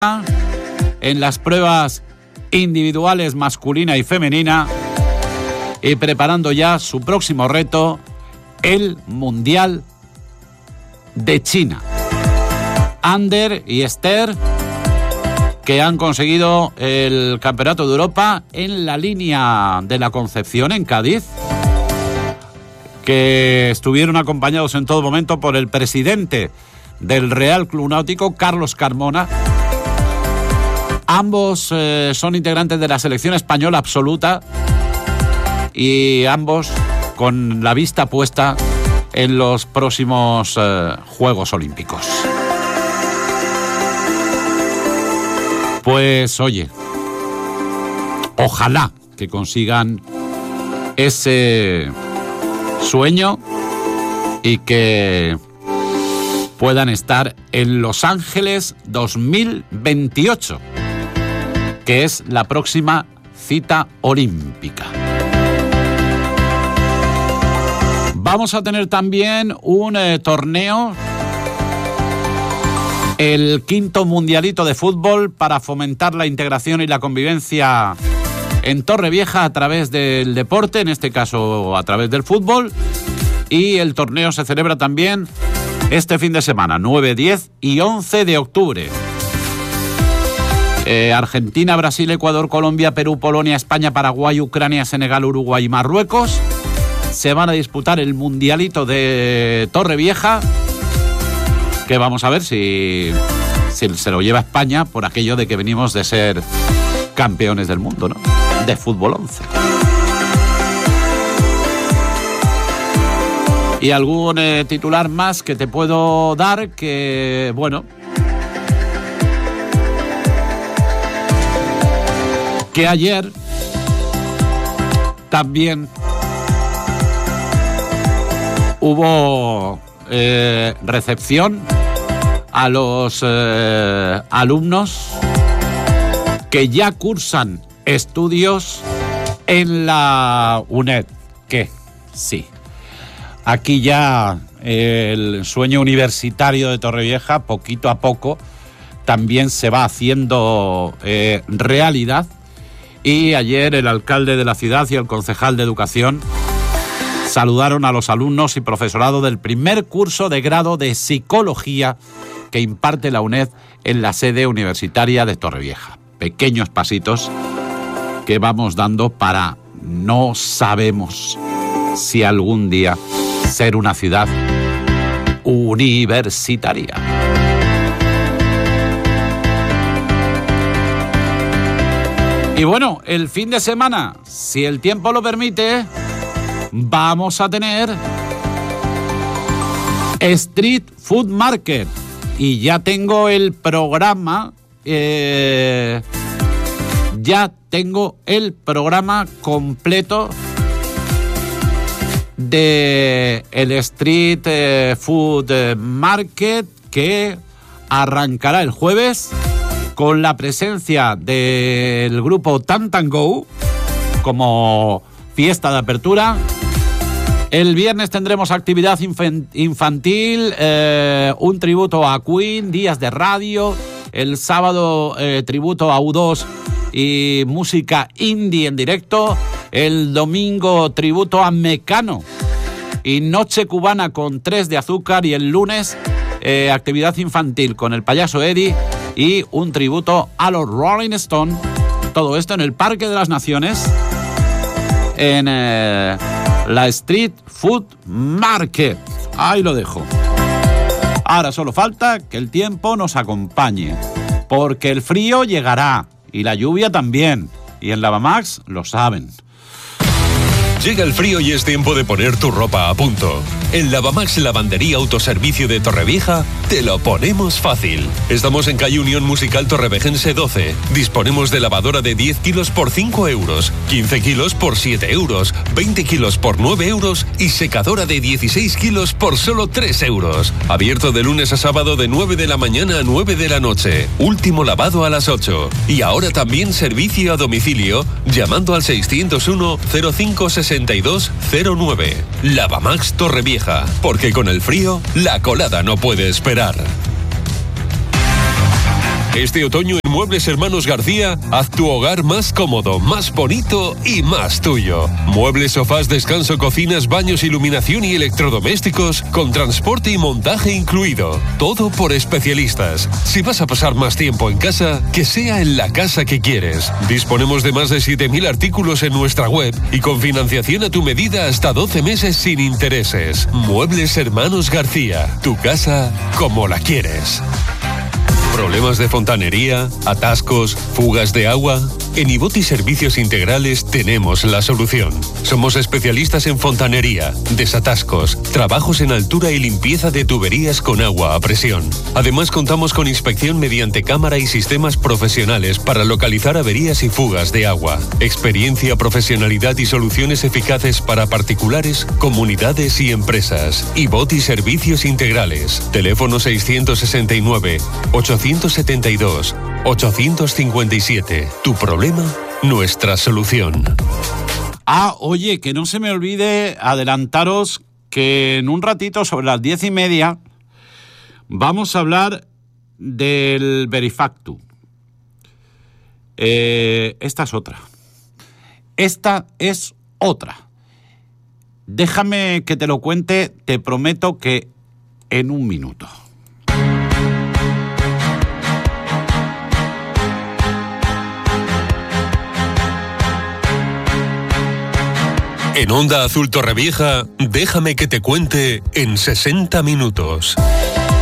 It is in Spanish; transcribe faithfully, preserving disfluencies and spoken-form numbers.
en las pruebas individuales masculina y femenina y preparando ya su próximo reto, el Mundial de China. Ander y Esther, que han conseguido el Campeonato de Europa en la línea de la Concepción, en Cádiz, que estuvieron acompañados en todo momento por el presidente del Real Club Náutico, Carlos Carmona. Ambos eh, son integrantes de la selección española absoluta y ambos con la vista puesta en los próximos eh, Juegos Olímpicos. Pues oye, ojalá que consigan ese sueño y que puedan estar en Los Ángeles dos mil veintiocho, que es la próxima cita olímpica. Vamos a tener también un eh, torneo, el quinto mundialito de fútbol, para fomentar la integración y la convivencia en Torrevieja a través del deporte, en este caso a través del fútbol. Y el torneo se celebra también este fin de semana, nueve, diez y once de octubre. Eh, Argentina, Brasil, Ecuador, Colombia, Perú, Polonia, España, Paraguay, Ucrania, Senegal, Uruguay y Marruecos se van a disputar el mundialito de Torrevieja, que vamos a ver si, si se lo lleva España, por aquello de que venimos de ser campeones del mundo, ¿no?, de fútbol once. Y algún eh, titular más que te puedo dar, que, bueno, que ayer también hubo eh, recepción a los eh, alumnos que ya cursan estudios en la UNED, que sí, aquí ya eh, el sueño universitario de Torrevieja poquito a poco también se va haciendo eh, realidad. Y ayer el alcalde de la ciudad y el concejal de Educación saludaron a los alumnos y profesorado del primer curso de grado de Psicología que imparte la UNED en la sede universitaria de Torrevieja. Pequeños pasitos que vamos dando para, no sabemos si algún día, ser una ciudad universitaria. Y bueno, el fin de semana, si el tiempo lo permite, vamos a tener Street Food Market. Y ya tengo el programa, eh, ya tengo el programa completo de el Street eh, Food Market, que arrancará el jueves con la presencia del grupo Tantan Go como fiesta de apertura. El viernes tendremos actividad infantil, eh, un tributo a Queen, días de radio. El sábado, eh, tributo a U dos y música indie en directo. El domingo, tributo a Mecano y noche cubana con tres de azúcar. Y el lunes, eh, actividad infantil con el payaso Eddie y un tributo a los Rolling Stones. Todo esto en el Parque de las Naciones, en eh, la Street Food Market. Ahí lo dejo. Ahora solo falta que el tiempo nos acompañe, porque el frío llegará y la lluvia también. Y en Lavamax lo saben. Llega el frío y es tiempo de poner tu ropa a punto. En Lavamax Lavandería Autoservicio de Torrevieja te lo ponemos fácil. Estamos en calle Unión Musical Torrevejense doce. Disponemos de lavadora de diez kilos por cinco euros, quince kilos por siete euros, veinte kilos por nueve euros y secadora de dieciséis kilos por solo tres euros. Abierto de lunes a sábado de nueve de la mañana a nueve de la noche. Último lavado a las ocho. Y ahora también servicio a domicilio llamando al seiscientos uno cero cinco sesenta y dos cero nueve. Lavamax Torrevieja, porque con el frío la colada no puede esperar. Este otoño en Muebles Hermanos García, haz tu hogar más cómodo, más bonito y más tuyo. Muebles, sofás, descanso, cocinas, baños, iluminación y electrodomésticos con transporte y montaje incluido. Todo por especialistas. Si vas a pasar más tiempo en casa, que sea en la casa que quieres. Disponemos de más de siete mil artículos en nuestra web y con financiación a tu medida hasta doce meses sin intereses. Muebles Hermanos García. Tu casa como la quieres. ¿Problemas de fontanería, atascos, fugas de agua? En Iboti Servicios Integrales tenemos la solución. Somos especialistas en fontanería, desatascos, trabajos en altura y limpieza de tuberías con agua a presión. Además, contamos con inspección mediante cámara y sistemas profesionales para localizar averías y fugas de agua. Experiencia, profesionalidad y soluciones eficaces para particulares, comunidades y empresas. Iboti Servicios Integrales. Teléfono seiscientos sesenta y nueve, ochocientos setenta y dos, ochocientos cincuenta y siete. Tu problema, nuestra solución. Ah, oye, que no se me olvide adelantaros que en un ratito, sobre las diez y media, vamos a hablar del Verifactu. Eh, esta es otra. Esta es otra. Déjame que te lo cuente, te prometo que en un minuto. En Onda Azul Torrevieja, déjame que te cuente en sesenta minutos.